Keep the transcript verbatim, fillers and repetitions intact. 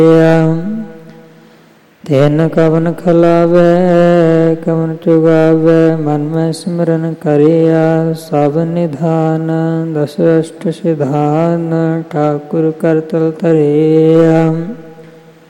ਤਿਨ ਕਵਨ ਖਲਾਵੈ ਕਵਨ ਚੁਗਾਵੈ ਮਨ ਮੈਂ ਸਿਮਰਨ ਕਰਿਆ। ਸਭ ਨਿਧਾਨ ਦਸ ਅਸ਼ਟ ਸਿਧਾਨ ਠਾਕੁਰ ਕਰਤਲ ਧਰਿਆ।